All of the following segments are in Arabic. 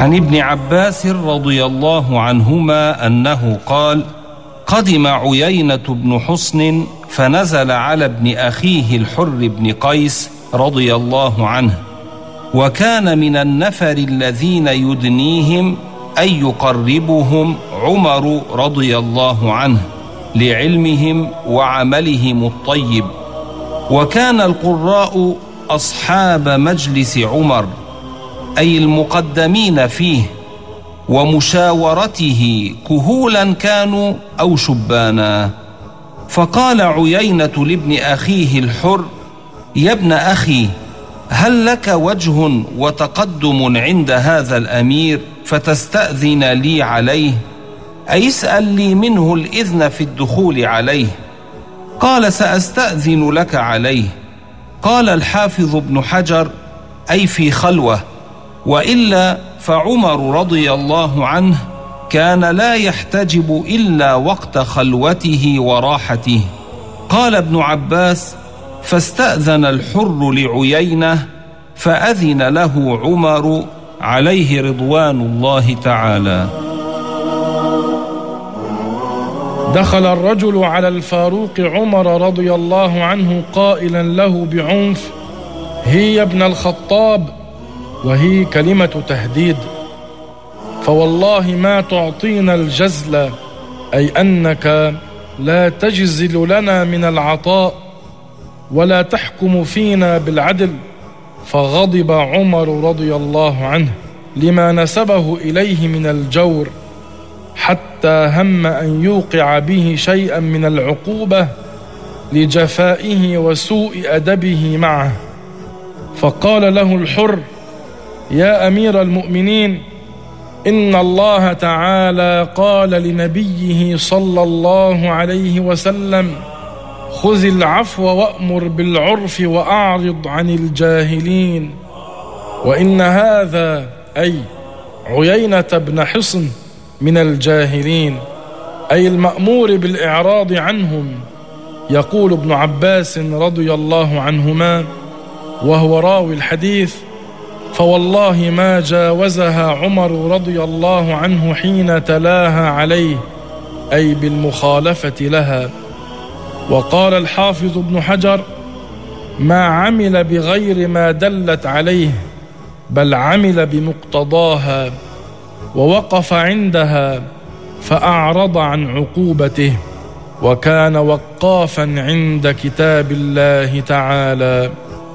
عن ابن عباس رضي الله عنهما أنه قال: قدم عيينة بن حصن فنزل على ابن أخيه الحر بن قيس رضي الله عنه، وكان من النفر الذين يدنيهم أن يقربهم عمر رضي الله عنه لعلمهم وعملهم الطيب، وكان القراء أصحاب مجلس عمر أي المقدمين فيه ومشاورته كهولا كانوا أو شبانا. فقال عيينة لابن أخيه الحر: يا ابن أخي، هل لك وجه وتقدم عند هذا الأمير فتستأذن لي عليه؟ أي اسأل لي منه الإذن في الدخول عليه. قال: سأستأذن لك عليه. قال الحافظ ابن حجر: أي في خلوة، وإلا فعمر رضي الله عنه كان لا يحتجب إلا وقت خلوته وراحته. قال ابن عباس: فاستأذن الحر لعيينة فأذن له عمر عليه رضوان الله تعالى. دخل الرجل على الفاروق عمر رضي الله عنه قائلا له بعنف: هي ابن الخطاب، وهي كلمة تهديد، فوالله ما تعطينا الجزل، أي أنك لا تجزل لنا من العطاء ولا تحكم فينا بالعدل. فغضب عمر رضي الله عنه لما نسبه إليه من الجور، حتى هم أن يوقع به شيئا من العقوبة لجفائه وسوء أدبه معه. فقال له الحر: يا أمير المؤمنين، إن الله تعالى قال لنبيه صلى الله عليه وسلم: خذ العفو وأمر بالعرف وأعرض عن الجاهلين. وإن هذا أي عيينة بن حصن من الجاهلين، أي المأمور بالإعراض عنهم. يقول ابن عباس رضي الله عنهما وهو راوي الحديث: فوالله ما جاوزها عمر رضي الله عنه حين تلاها عليه، أي بالمخالفة لها. وقال الحافظ ابن حجر: ما عمل بغير ما دلت عليه، بل عمل بمقتضاها، ووقف عندها فأعرض عن عقوبته، وكان وقافا عند كتاب الله تعالى.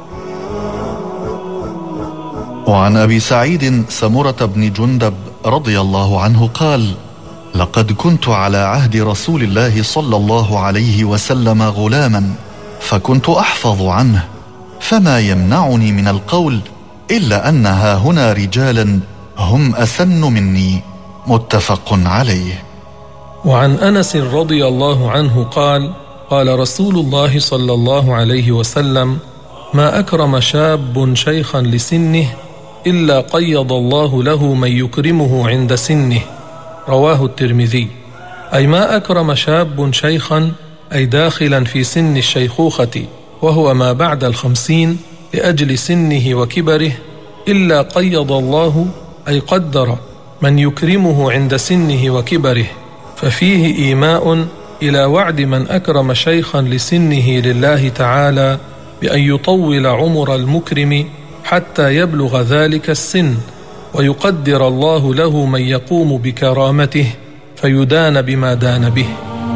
وعن أبي سعيد سمرة بن جندب رضي الله عنه قال: لقد كنت على عهد رسول الله صلى الله عليه وسلم غلاما، فكنت أحفظ عنه، فما يمنعني من القول إلا أن هاهنا رجالا هم أسن مني. متفق عليه. وعن أنس رضي الله عنه قال: قال رسول الله صلى الله عليه وسلم: ما أكرم شاب شيخا لسنه إلا قيض الله له من يكرمه عند سنه. رواه الترمذي. أي ما أكرم شاب شيخا، أي داخلا في سن الشيخوخة وهو ما بعد 50 لأجل سنه وكبره، إلا قيض الله، أي قدر من يكرمه عند سنه وكبره. ففيه إيماء إلى وعد من أكرم شيخا لسنه لله تعالى بأن يطول عمر المكرم حتى يبلغ ذلك السن، ويقدر الله له من يقوم بكرامته فيدان بما دان به.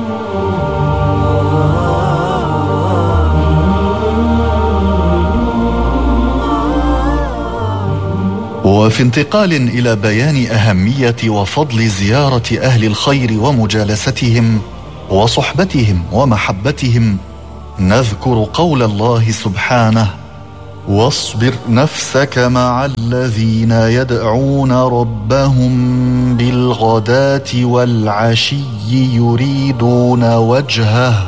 وفي انتقال إلى بيان أهمية وفضل زيارة أهل الخير ومجالستهم وصحبتهم ومحبتهم، نذكر قول الله سبحانه: واصبر نفسك مع الذين يدعون ربهم بالغداة والعشي يريدون وجهه.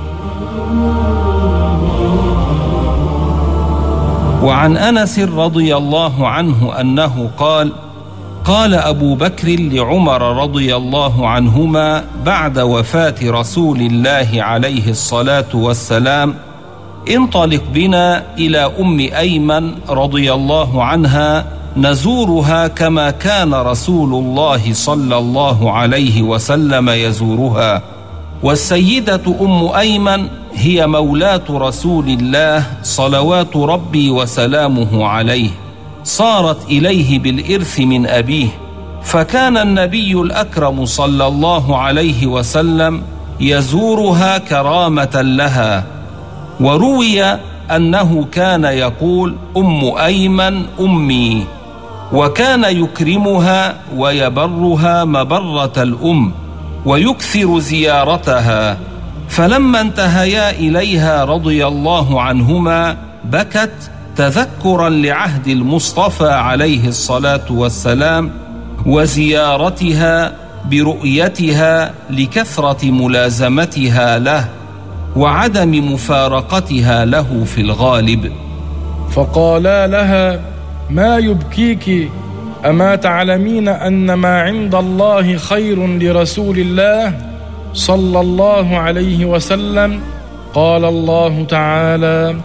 وعن أنس رضي الله عنه أنه قال: قال أبو بكر لعمر رضي الله عنهما بعد وفاة رسول الله عليه الصلاة والسلام: انطلق بنا إلى أم أيمن رضي الله عنها نزورها كما كان رسول الله صلى الله عليه وسلم يزورها. والسيدة أم أيمن هي مولاة رسول الله صلوات ربي وسلامه عليه، صارت إليه بالإرث من أبيه، فكان النبي الأكرم صلى الله عليه وسلم يزورها كرامة لها. وروي أنه كان يقول أم أيمن أمي، وكان يكرمها ويبرها مبرة الأم ويكثر زيارتها. فلما انتهيا إليها رضي الله عنهما بكت تذكرا لعهد المصطفى عليه الصلاة والسلام وزيارتها برؤيتها لكثرة ملازمتها له وعدم مفارقتها له في الغالب. فقالا لها: ما يبكيك؟ أما تعلمين أن ما عند الله خير لرسول الله صلى الله عليه وسلم؟ قال الله تعالى: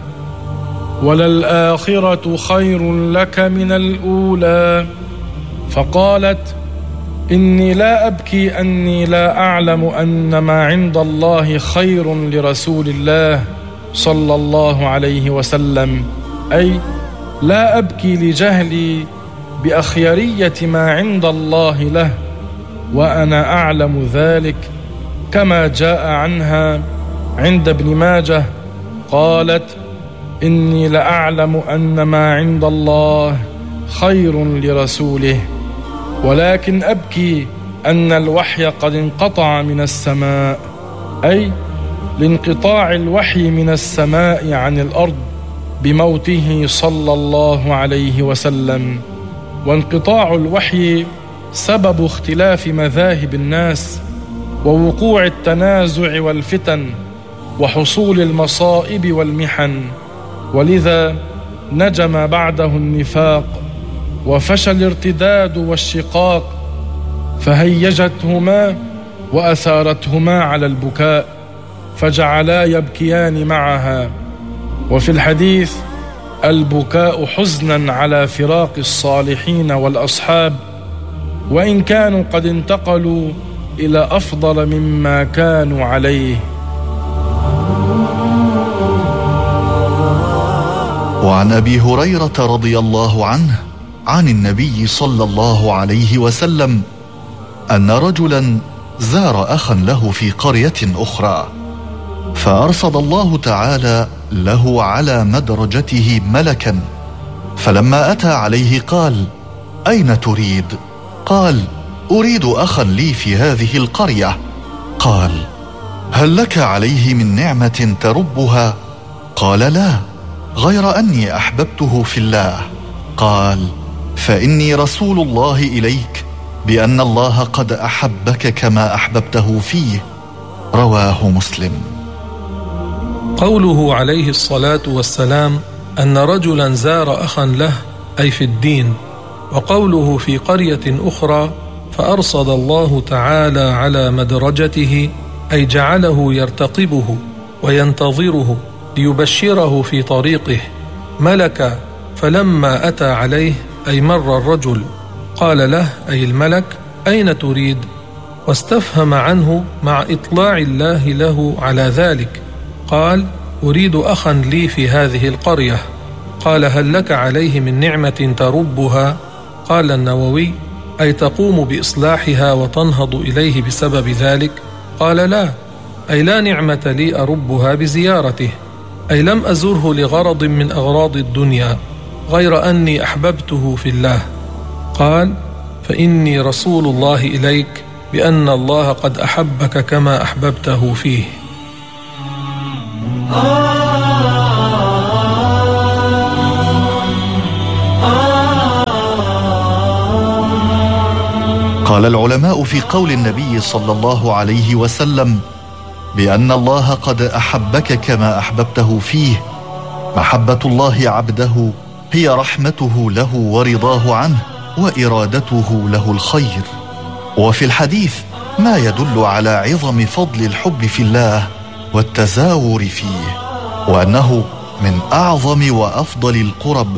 وللآخرة خير لك من الأولى. فقالت: إني لا أبكي أني لا أعلم أن ما عند الله خير لرسول الله صلى الله عليه وسلم، أي لا أبكي لجهلي بأخيرية ما عند الله له، وأنا أعلم ذلك، كما جاء عنها عند ابن ماجه قالت: إني لأعلم أن ما عند الله خير لرسوله، ولكن أبكي أن الوحي قد انقطع من السماء، أي لانقطاع الوحي من السماء عن الأرض بموته صلى الله عليه وسلم. وانقطاع الوحي سبب اختلاف مذاهب الناس ووقوع التنازع والفتن وحصول المصائب والمحن، ولذا نجم بعده النفاق وفشى الارتداد والشقاق، فهيجتهما وأثارتهما على البكاء، فجعلا يبكيان معها. وفي الحديث: البكاء حزنا على فراق الصالحين والأصحاب، وإن كانوا قد انتقلوا إلى أفضل مما كانوا عليه. وعن أبي هريرة رضي الله عنه عن النبي صلى الله عليه وسلم أن رجلا زار أخا له في قرية أخرى، فأرصد الله تعالى له على مدرجته ملكا، فلما أتى عليه قال: أين تريد؟ قال: أريد أخا لي في هذه القرية. قال: هل لك عليه من نعمة تربها؟ قال: لا، غير أني أحببته في الله. قال: فإني رسول الله إليك بأن الله قد أحبك كما أحببته فيه. رواه مسلم. قوله عليه الصلاة والسلام أن رجلا زار أخا له أي في الدين، وقوله في قرية أخرى فأرصد الله تعالى على مدرجته أي جعله يرتقبه وينتظره ليبشره في طريقه. ملك فلما أتى عليه أي مر الرجل، قال له أي الملك: أين تريد؟ واستفهم عنه مع إطلاع الله له على ذلك، قال: أريد أخا لي في هذه القرية. قال: هل لك عليه من نعمة تربها؟ قال النووي: أي تقوم بإصلاحها وتنهض إليه بسبب ذلك. قال: لا، أي لا نعمة لي أربها بزيارته، أي لم أزره لغرض من أغراض الدنيا غير أني أحببته في الله. قال: فإني رسول الله إليك بأن الله قد أحبك كما أحببته فيه. قال العلماء في قول النبي صلى الله عليه وسلم بأن الله قد أحبك كما أحببته فيه: محبة الله عبده هي رحمته له ورضاه عنه وإرادته له الخير. وفي الحديث ما يدل على عظم فضل الحب في الله والتزاور فيه، وأنه من أعظم وأفضل القرب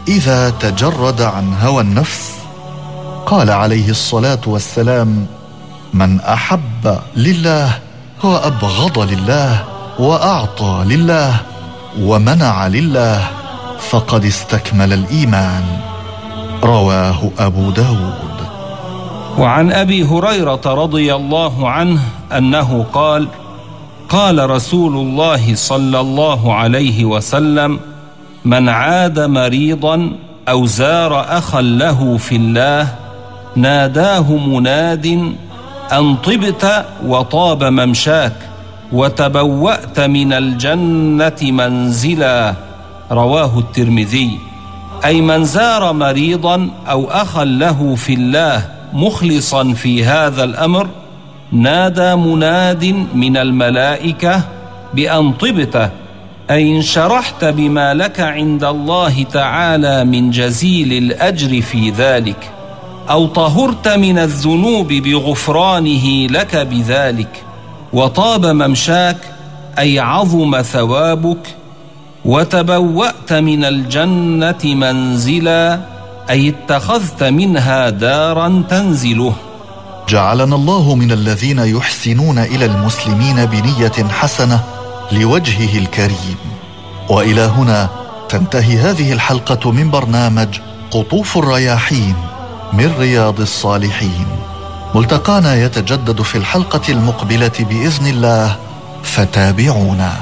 إذا تجرد عن هوى النفس. قال عليه الصلاة والسلام: من أحب لله وأبغض لله وأعطى لله ومنع لله فقد استكمل الإيمان. رواه أبو داود. وعن أبي هريرة رضي الله عنه أنه قال: قال رسول الله صلى الله عليه وسلم: من عاد مريضا أو زار أخا له في الله ناداه مناد أن طبت وطاب ممشاك وتبوأت من الجنة منزلا. رواه الترمذي. أي من زار مريضا أو أخا له في الله مخلصا في هذا الأمر نادى مناد من الملائكة بأن طبت، أي انشرحت بما لك عند الله تعالى من جزيل الأجر في ذلك، أو طهرت من الذنوب بغفرانه لك بذلك. وطاب ممشاك أي عظم ثوابك. وتبوأت من الجنة منزلا أي اتخذت منها دارا تنزله. جعلنا الله من الذين يحسنون إلى المسلمين بنية حسنة لوجهه الكريم. وإلى هنا تنتهي هذه الحلقة من برنامج قطوف الرياحين من رياض الصالحين. ملتقانا يتجدد في الحلقة المقبلة بإذن الله، فتابعونا.